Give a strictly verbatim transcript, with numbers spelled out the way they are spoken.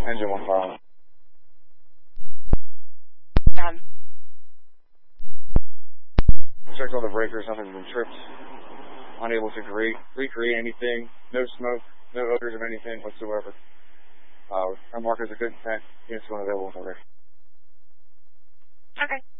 Engine one file. Um, Checked all the breakers, nothing's been tripped. Unable to create, recreate anything. No smoke, no odors of anything whatsoever. Uh, our markers are good. Units one available already. okay.